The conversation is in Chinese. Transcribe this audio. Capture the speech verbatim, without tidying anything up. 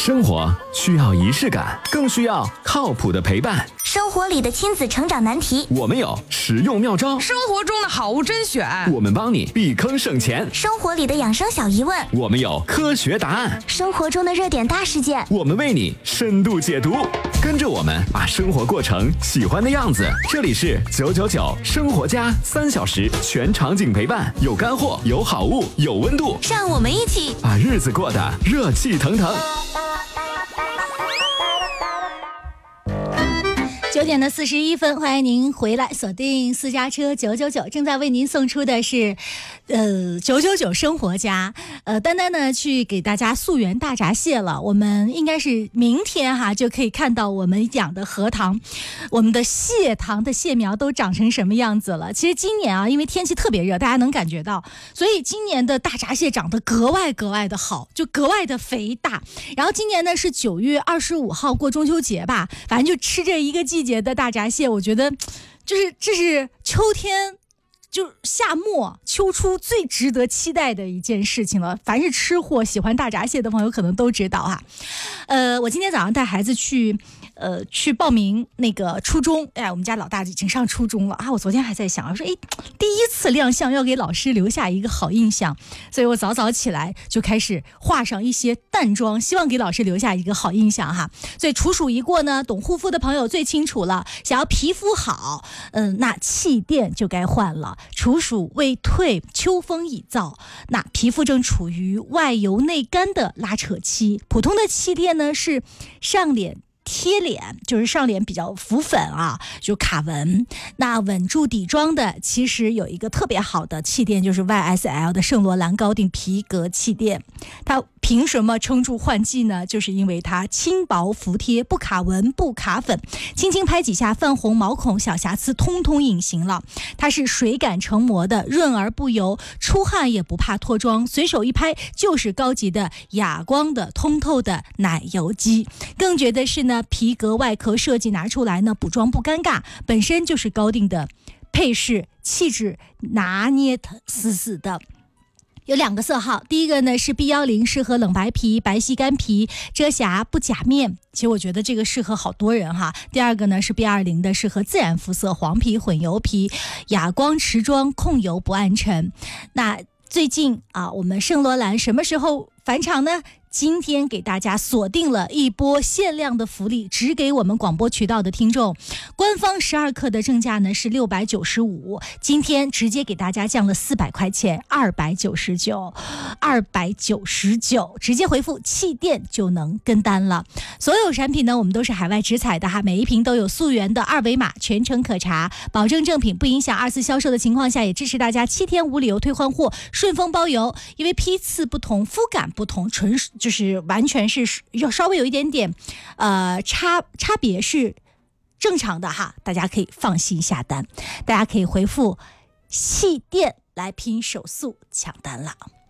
生活需要仪式感，更需要靠谱的陪伴。 生活里的亲子成长难题， 我们有实用妙招； 生活中的好物甄选， 我们帮你避坑省钱； 生活里的养生小疑问， 我们有科学答案； 生活中的热点大事件， 我们为你深度解读。跟着我们把生活过成喜欢的样子。这里是九九九生活家，三小时全场景陪伴，有干货，有好物，有温度， 让我们一起把日子过得热气腾腾。 九点的四十一分，欢迎您回来，锁定私家车九九九，正在为您送出的是，呃，九九九生活家。呃，丹丹呢去给大家溯源大闸蟹了，我们应该是明天哈就可以看到我们养的荷塘，我们的蟹塘的蟹苗都长成什么样子了。其实今年啊，因为天气特别热，大家能感觉到，所以今年的大闸蟹长得格外格外的好，就格外的肥大。然后今年呢是九月二十五号过中秋节吧，反正就吃这一个季节的大闸蟹，我觉得就是这是秋天就夏末秋初最值得期待的一件事情了。凡是吃货喜欢大闸蟹的朋友可能都知道哈。呃，我今天早上带孩子去呃去报名那个初中，哎，我们家老大已经上初中了啊。我昨天还在想，我说哎，第一次亮相要给老师留下一个好印象，所以我早早起来就开始化上一些淡妆，希望给老师留下一个好印象哈。所以处暑一过呢，懂护肤的朋友最清楚了，想要皮肤好，嗯，那气垫就该换了。处暑未退，秋风已燥，那皮肤正处于外油内干的拉扯期。普通的气垫呢是上脸贴脸，就是上脸比较浮粉啊，就卡纹。那稳住底妆的，其实有一个特别好的气垫，就是 Y S L 的圣罗兰高定皮革气垫。它凭什么撑住换季呢？就是因为它轻薄服帖，不卡纹不卡粉，轻轻拍几下，泛红毛孔小瑕疵通通隐形了。它是水感成膜的，润而不油，出汗也不怕脱妆，随手一拍就是高级的哑光的通透的奶油肌。更觉得是呢，皮革外壳设计拿出来呢，补妆不尴尬，本身就是高定的配饰，气质拿捏得死死的。有两个色号，第一个呢是 B 一零，适合冷白皮、白皙干皮，遮瑕不假面，其实我觉得这个适合好多人哈。第二个呢是 B 二零 的，适合自然肤色，黄皮、混油皮，哑光持妆，控油不暗沉。那最近啊，我们圣罗兰什么时候返场呢？今天给大家锁定了一波限量的福利，只给我们广播渠道的听众。官方十二克的正价呢是六百九十五，今天直接给大家降了四百块钱，二百九十九，二百九十九，直接回复气垫就能跟单了。所有产品呢，我们都是海外直采的哈，每一瓶都有溯源的二维码，全程可查，保证正品，不影响二次销售的情况下，也支持大家七天无理由退换货，顺丰包邮。因为批次不同，肤感不同，纯就是完全是要稍微有一点点呃差差别是正常的哈，大家可以放心下单，大家可以回复气垫来拼手速抢单了。